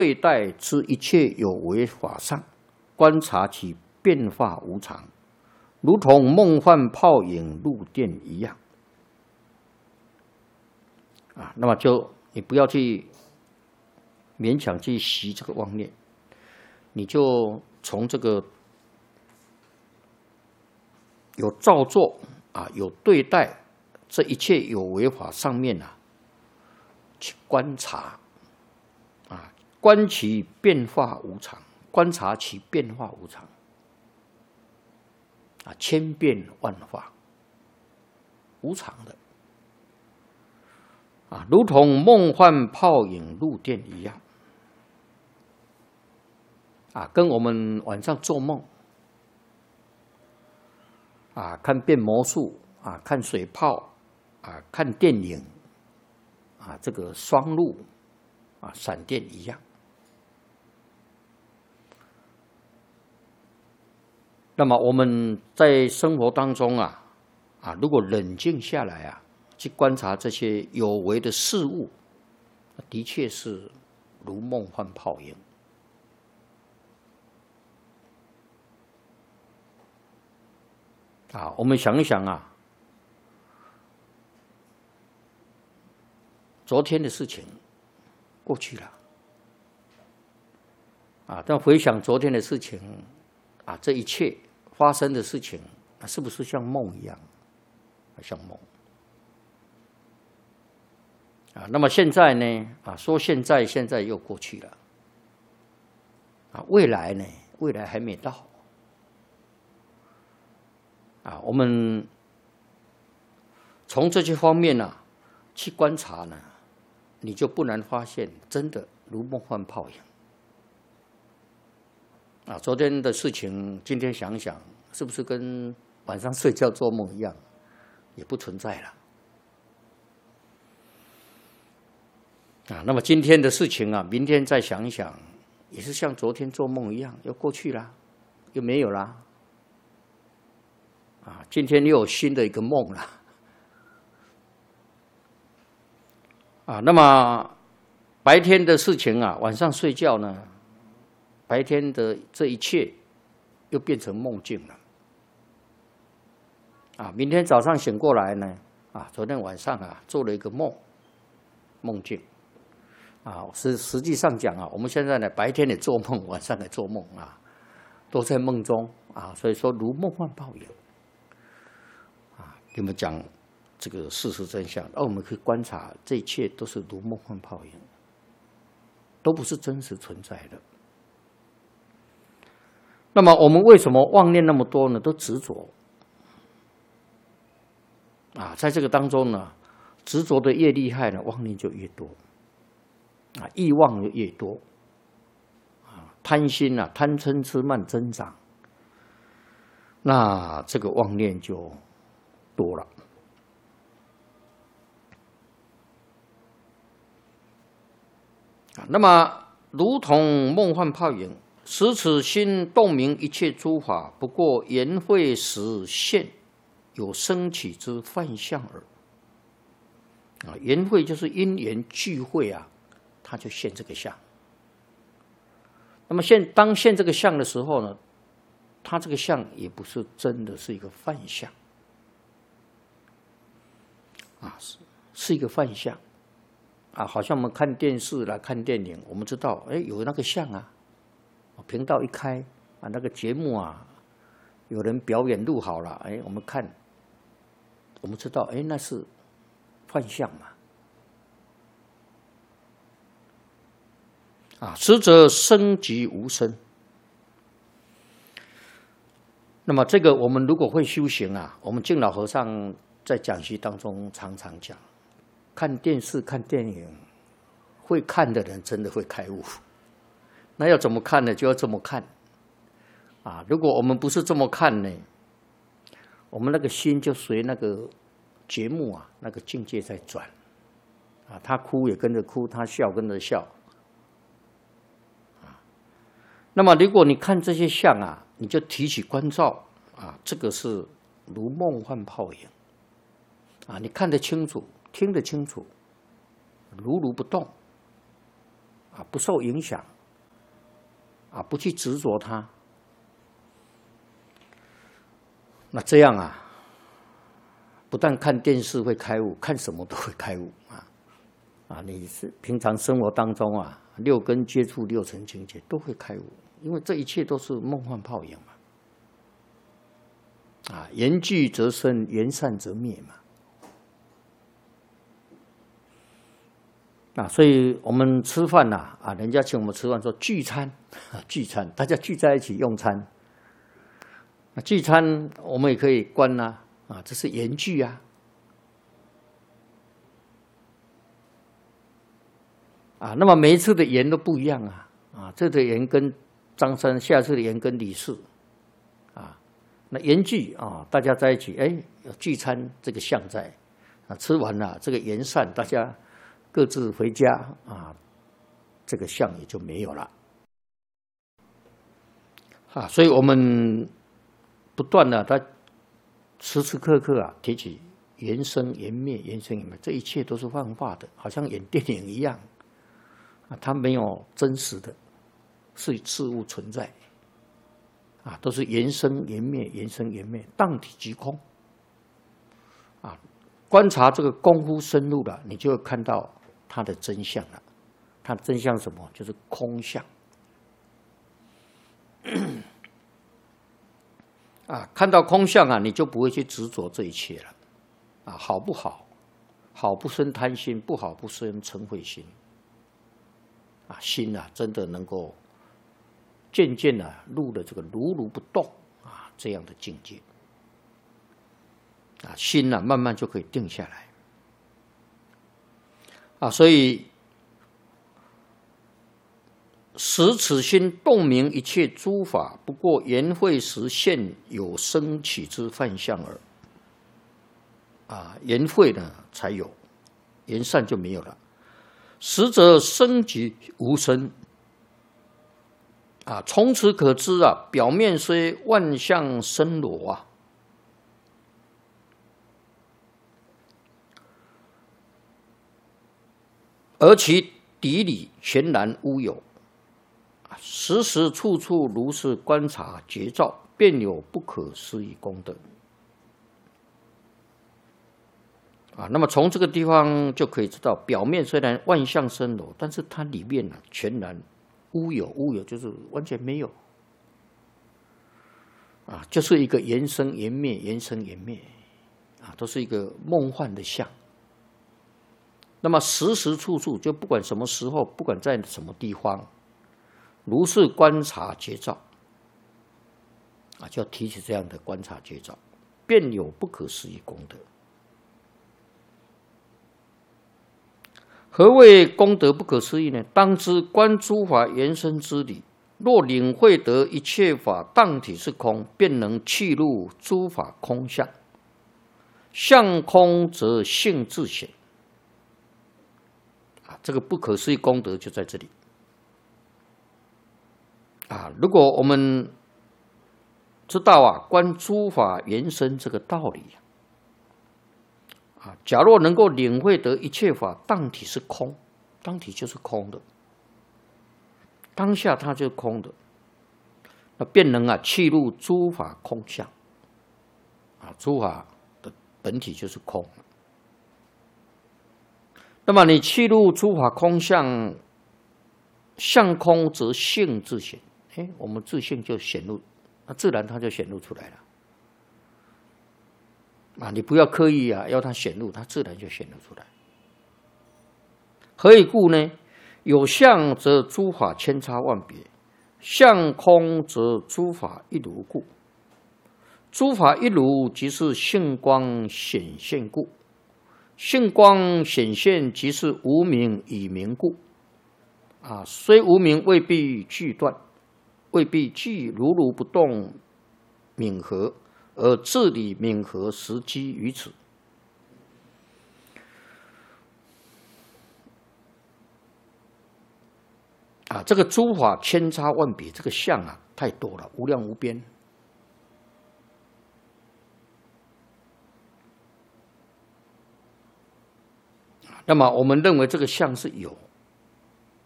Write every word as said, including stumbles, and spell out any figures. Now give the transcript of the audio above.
对待之一切有为法上，观察其变化无常，如同梦幻泡影入电一样。啊，那么就你不要去勉强去习这个妄念，你就从这个有造作啊，有对待这一切有为法上面啊，去观察啊，观其变化无常，观察其变化无常啊，千变万化，无常的啊，如同梦幻泡影入电一样啊，跟我们晚上做梦啊，看变魔术啊，看水泡啊，看电影啊，这个双路啊，闪电一样。那么我们在生活当中啊，啊，如果冷静下来啊，去观察这些有为的事物，的确是如梦幻泡影。啊，我们想一想啊，昨天的事情过去了，啊，但回想昨天的事情，啊，这一切发生的事情，啊，是不是像梦一样？像梦。啊，那么现在呢？啊，说现在，现在又过去了。啊，未来呢？未来还没到。啊，我们从这些方面呢、啊、去观察呢，你就不难发现，真的如梦幻泡影。啊，昨天的事情，今天想想，是不是跟晚上睡觉做梦一样，也不存在了。啊，那么今天的事情啊，明天再想一想，也是像昨天做梦一样，又过去了，又没有了。啊，今天又有新的一个梦了。啊，那么白天的事情啊，晚上睡觉呢，白天的这一切又变成梦境了。啊，明天早上醒过来呢，啊，昨天晚上啊做了一个梦，梦境。啊，实实际上讲啊，我们现在呢，白天也做梦，晚上也做梦啊，都在梦中啊，所以说如梦幻泡影。啊，给我们讲这个事实真相，而我们可以观察，这一切都是如梦幻泡影，都不是真实存在的。那么我们为什么妄念那么多呢？都执着。啊，在这个当中呢，执着的越厉害呢，妄念就越多。啊，欲望就越多，啊，贪心啊，贪嗔痴慢增长，那这个妄念就多了。啊，那么如同梦幻泡影，使此心洞明一切诸法，不过缘会时现，有生起之幻象耳。啊，缘会就是因缘聚会啊。他就现这个相，那么现当现这个相的时候呢，他这个相也不是真的，是一个幻象，啊，是是一个幻象，啊，好像我们看电视啦、看电影，我们知道，哎，有那个相啊，频道一开啊，那个节目啊，有人表演录好了，哎，我们看，我们知道，哎，那是幻象嘛。啊，实则生即无生。那么这个我们如果会修行啊，我们净老和尚在讲习当中常常讲，看电视、看电影，会看的人真的会开悟。那要怎么看呢？就要这么看。啊，如果我们不是这么看呢，我们那个心就随那个节目啊，那个境界在转。啊，他哭也跟着哭，他笑跟着笑。那么，如果你看这些相啊，你就提起关照啊，这个是如梦幻泡影啊，你看得清楚，听得清楚，如如不动啊，不受影响，啊，不去执着它，那这样啊，不但看电视会开悟，看什么都会开悟啊！啊，你是平常生活当中啊，六根接触六尘境界都会开悟，因为这一切都是梦幻泡影嘛。啊，言聚则生，言散则灭嘛。啊，所以我们吃饭呐，啊，人家请我们吃饭说聚餐，啊，聚餐，大家聚在一起用餐。那聚餐我们也可以观呐，啊，这是言聚啊。啊，那么每一次的言都不一样啊，啊，这次言跟张三，下次的言跟李四，啊，那言聚啊，大家在一起，哎，有聚餐这个相在，啊，吃完了这个言散，大家各自回家啊，这个相也就没有了，啊，所以我们不断的，他时时刻刻啊提起言生言灭，言生言灭，这一切都是幻化的，好像演电影一样。它没有真实的是事物存在，啊，都是言生言灭，言生言灭，当体即空。啊，观察这个功夫深入了，你就会看到它的真相了。它的真相是什么？就是空相。啊，看到空相啊，你就不会去执着这一切了。啊，好不好？好不生贪心，不好不生嗔恚心。啊，心啊，真的能够渐渐的入了这个如如不动啊这样的境界。啊，心啊，慢慢就可以定下来。啊，所以使此心洞明一切诸法，不过言会时现有生起之幻象耳。啊，言会呢才有，言散就没有了。实则生即无生。啊，从此可知啊，表面虽万象生罗啊，而其底里全然无有。时时处处如是观察觉照，便有不可思议功德。啊，那么从这个地方就可以知道，表面虽然万象生罗，但是它里面呢、啊、全然无有，无有就是完全没有。啊，就是一个言生言灭，言生言灭，啊，都是一个梦幻的相。那么时时处处，就不管什么时候，不管在什么地方，如是观察觉照，啊，就要提起这样的观察觉照，便有不可思议功德。何谓功德不可思议呢？当知观诸法原生之理，若领会得一切法当体是空，便能契入诸法空相。相空则性自显。啊，这个不可思议功德就在这里。啊，如果我们知道啊，观诸法原生这个道理啊，假若能够领会得一切法当体是空，当体就是空的，当下它就是空的，那便能啊契入诸法空相。啊，诸法的本体就是空。那么你契入诸法空相，相空则性自显。哎，我们自性就显露，那自然它就显露出来了。啊，你不要刻意啊，要它显露，它自然就显露出来。何以故呢？有相则诸法千差万别，相空则诸法一如故。诸法一如，即是性光显现故；性光显现，即是无明以明故。啊，虽无明，未必俱断，未必俱如如不动泯合。而治理泯合时机于此。啊，这个诸法千差万别，这个相啊太多了，无量无边。那么我们认为这个相是有，